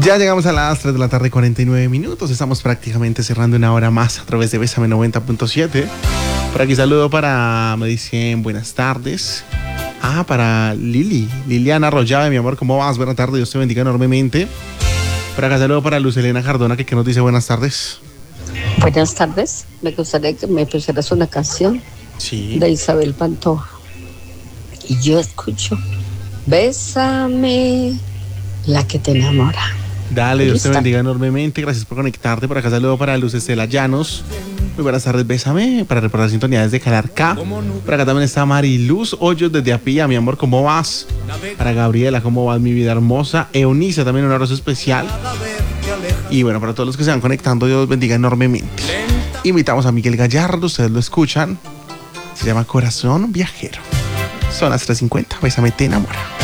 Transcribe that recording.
Ya llegamos a las 3 de la tarde, 49 minutos. Estamos prácticamente cerrando una hora más a través de Bésame 90.7. Por aquí saludo para, me dicen buenas tardes. Para Liliana Arroyave, mi amor, ¿cómo vas? Buenas tardes, Dios te bendiga enormemente. Por acá saludo para Luz Elena Cardona, que nos dice buenas tardes. Buenas tardes, me gustaría que me pusieras una canción de Isabel Pantoja. Y yo escucho, bésame, la que te enamora. Dale, Dios te bendiga enormemente. Gracias por conectarte. Por acá saludo para Luz Estela Llanos. Muy buenas tardes, bésame. Para reportar sintonía desde Calarcá. Por acá también está Mariluz Hoyos desde Apía. Mi amor, ¿cómo vas? Para Gabriela, ¿cómo vas, mi vida hermosa? Eunice, también un abrazo especial. Y bueno, para todos los que se van conectando, Dios los bendiga enormemente. Invitamos a Miguel Gallardo, ustedes lo escuchan. Se llama Corazón Viajero. Son las 3:50. Bésame, te enamora.